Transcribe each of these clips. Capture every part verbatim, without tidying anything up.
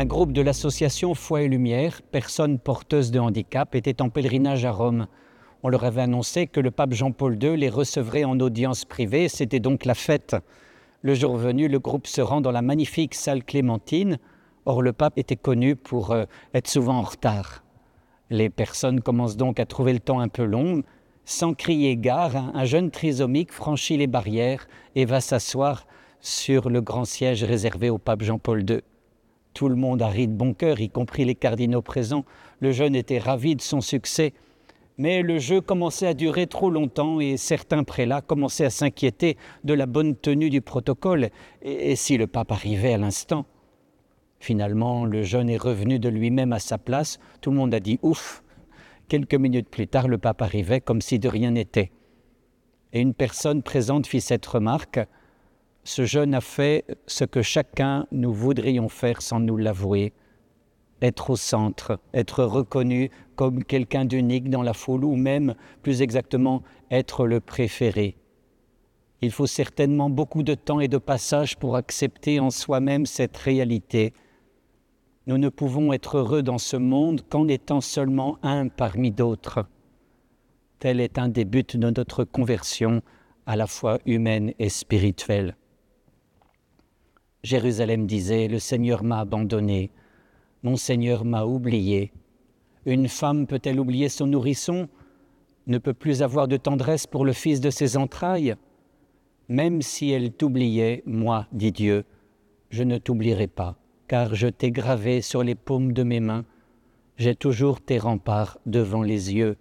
Un groupe de l'association Foi et Lumière, personnes porteuses de handicap, était en pèlerinage à Rome. On leur avait annoncé que le pape Jean-Paul deux les recevrait en audience privée, c'était donc la fête. Le jour venu, le groupe se rend dans la magnifique salle Clémentine. Or, le pape était connu pour euh, être souvent en retard. Les personnes commencent donc à trouver le temps un peu long. Sans crier gare, un, un jeune trisomique franchit les barrières et va s'asseoir sur le grand siège réservé au pape Jean-Paul deux. Tout le monde a ri de bon cœur, y compris les cardinaux présents. Le jeune était ravi de son succès. Mais le jeu commençait à durer trop longtemps et certains prélats commençaient à s'inquiéter de la bonne tenue du protocole. Et, et si le pape arrivait à l'instant? Finalement, le jeune est revenu de lui-même à sa place. Tout le monde a dit « ouf ». Quelques minutes plus tard, le pape arrivait comme si de rien n'était. Et une personne présente fit cette remarque: « Ce jeune a fait ce que chacun nous voudrions faire sans nous l'avouer. Être au centre, être reconnu comme quelqu'un d'unique dans la foule, ou même, plus exactement, être le préféré. Il faut certainement beaucoup de temps et de passage pour accepter en soi-même cette réalité. Nous ne pouvons être heureux dans ce monde qu'en étant seulement un parmi d'autres. Tel est un des buts de notre conversion, à la fois humaine et spirituelle. » Jérusalem disait « Le Seigneur m'a abandonné, mon Seigneur m'a oublié. » Une femme peut-elle oublier son nourrisson, ne peut plus avoir de tendresse pour le fils de ses entrailles? Même si elle t'oubliait, moi, dit Dieu, je ne t'oublierai pas, car je t'ai gravé sur les paumes de mes mains, j'ai toujours tes remparts devant les yeux.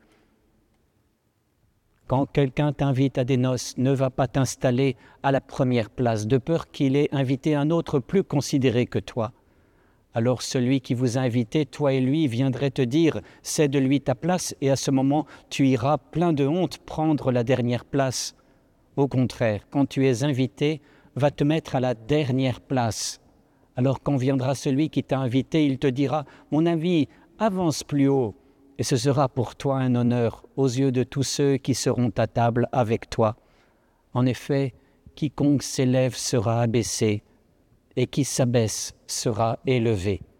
Quand quelqu'un t'invite à des noces, ne va pas t'installer à la première place, de peur qu'il ait invité un autre plus considéré que toi. Alors celui qui vous a invité, toi et lui, viendrait te dire « cède-lui ta place » et à ce moment, tu iras plein de honte prendre la dernière place. Au contraire, quand tu es invité, va te mettre à la dernière place. Alors quand viendra celui qui t'a invité, il te dira « Mon ami, avance plus haut » et ce sera pour toi un honneur aux yeux de tous ceux qui seront à table avec toi. En effet, quiconque s'élève sera abaissé, et qui s'abaisse sera élevé.